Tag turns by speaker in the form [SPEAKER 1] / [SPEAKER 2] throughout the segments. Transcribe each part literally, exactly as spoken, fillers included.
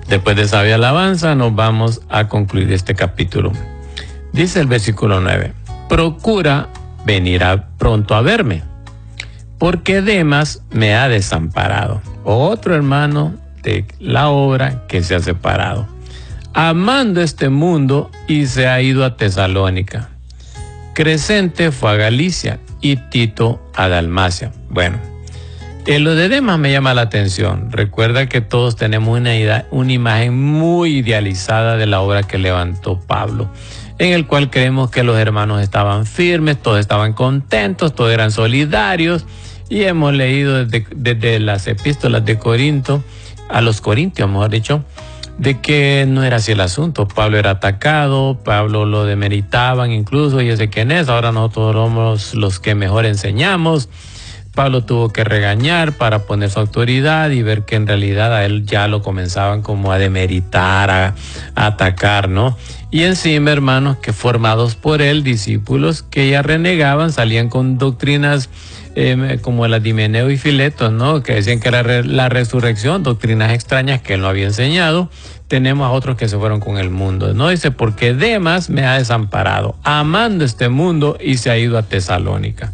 [SPEAKER 1] Después de sabia alabanza, nos vamos a concluir este capítulo. Dice el versículo nueve, procura venir a, pronto a verme, porque Demas me ha desamparado. Otro hermano de la obra que se ha separado, amando este mundo, y se ha ido a Tesalónica. Crescente fue a Galicia y Tito a Dalmacia. Bueno, en lo de Demas me llama la atención. Recuerda que todos tenemos una, idea, una imagen muy idealizada de la obra que levantó Pablo, en el cual creemos que los hermanos estaban firmes, todos estaban contentos, todos eran solidarios, y hemos leído desde, desde las epístolas de Corinto, a los corintios, mejor dicho, de que no era así el asunto. Pablo era atacado, Pablo lo demeritaban incluso, y ese quién es, ahora nosotros somos los que mejor enseñamos. Pablo tuvo que regañar para poner su autoridad y ver que en realidad a él ya lo comenzaban como a demeritar, a, a atacar, ¿no? Y encima, hermanos, que formados por él, discípulos que ya renegaban, salían con doctrinas eh, como las de Himeneo y Fileto, ¿no? Que decían que era re, la resurrección, doctrinas extrañas que él no había enseñado. Tenemos a otros que se fueron con el mundo, ¿no? Dice, porque Demas me ha desamparado, amando este mundo, y se ha ido a Tesalónica.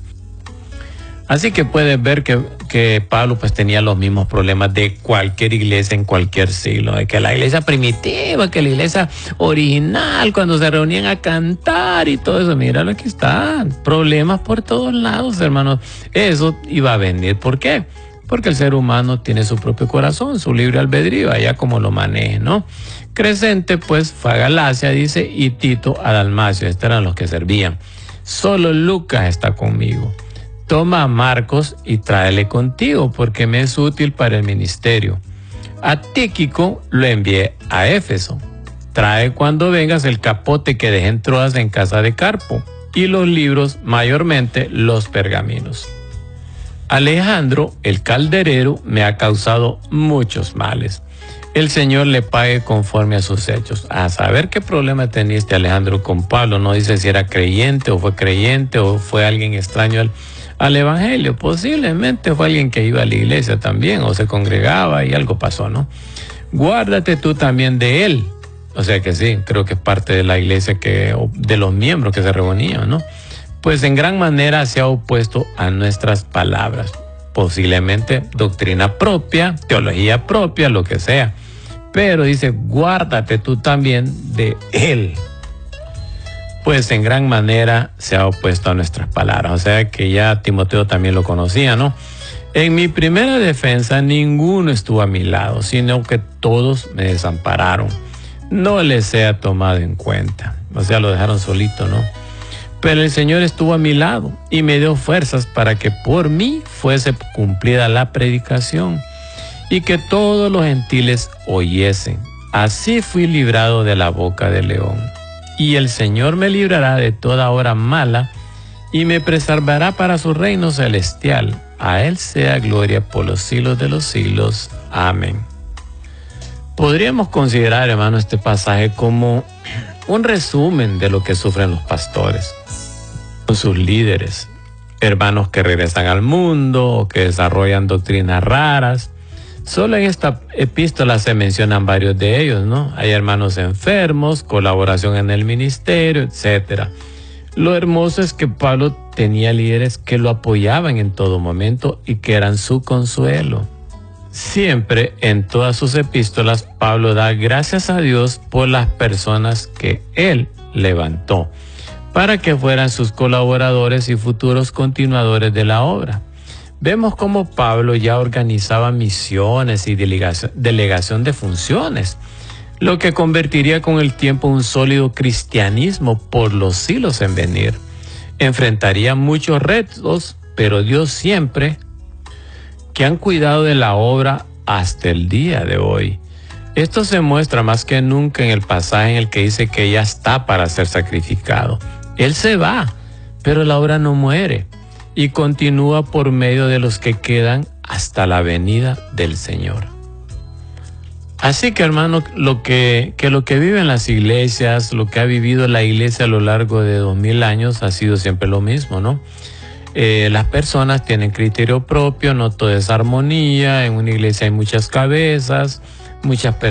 [SPEAKER 1] Así que puedes ver que, que Pablo pues tenía los mismos problemas de cualquier iglesia en cualquier siglo, de que la iglesia primitiva, que la iglesia original, cuando se reunían a cantar y todo eso. Míralo, aquí está, problemas por todos lados, hermanos. Eso iba a venir. ¿Por qué? Porque el ser humano tiene su propio corazón, su libre albedrío, allá como lo maneje, ¿no? Crescente pues fue a Galacia, dice, y Tito a Dalmacia. Estos eran los que servían. Solo Lucas está conmigo. Toma a Marcos y tráele contigo, porque me es útil para el ministerio. A Tíquico lo envié a Éfeso. Trae cuando vengas el capote que dejé en Troas en casa de Carpo, y los libros, mayormente los pergaminos. Alejandro, el calderero, me ha causado muchos males. El Señor le pague conforme a sus hechos. A saber qué problema tenía este Alejandro con Pablo. No dice si era creyente o fue creyente o fue alguien extraño al al evangelio. Posiblemente fue alguien que iba a la iglesia también o se congregaba y algo pasó, ¿no? Guárdate tú también de él. O sea que sí, creo que es parte de la iglesia, que de los miembros que se reunían, ¿no? Pues en gran manera se ha opuesto a nuestras palabras. Posiblemente doctrina propia, teología propia, lo que sea. Pero dice, guárdate tú también de él. Pues en gran manera se ha opuesto a nuestras palabras. O sea que ya Timoteo también lo conocía, ¿no? En mi primera defensa ninguno estuvo a mi lado, sino que todos me desampararon. No les sea tomado en cuenta. O sea, lo dejaron solito, ¿no? Pero el Señor estuvo a mi lado y me dio fuerzas para que por mí fuese cumplida la predicación y que todos los gentiles oyesen. Así fui librado de la boca del león. Y el Señor me librará de toda obra mala y me preservará para su reino celestial. A Él sea gloria por los siglos de los siglos. Amén. Podríamos considerar, hermano, este pasaje como un resumen de lo que sufren los pastores con sus líderes, hermanos que regresan al mundo o que desarrollan doctrinas raras. Solo en esta epístola se mencionan varios de ellos, ¿no? Hay hermanos enfermos, colaboración en el ministerio, etcétera. Lo hermoso es que Pablo tenía líderes que lo apoyaban en todo momento y que eran su consuelo. Siempre en todas sus epístolas, Pablo da gracias a Dios por las personas que él levantó para que fueran sus colaboradores y futuros continuadores de la obra. Vemos cómo Pablo ya organizaba misiones y delegación, delegación de funciones, lo que convertiría con el tiempo un sólido cristianismo por los siglos en venir. Enfrentaría muchos retos, pero Dios siempre que han cuidado de la obra hasta el día de hoy. Esto se muestra más que nunca en el pasaje en el que dice que ya está para ser sacrificado. Él se va, pero la obra no muere y continúa por medio de los que quedan hasta la venida del Señor. Así que, hermano, lo que, que lo que viven las iglesias, lo que ha vivido la iglesia a lo largo de dos mil años ha sido siempre lo mismo, ¿no? Eh, las personas tienen criterio propio, no todo es armonía, en una iglesia hay muchas cabezas, muchas personas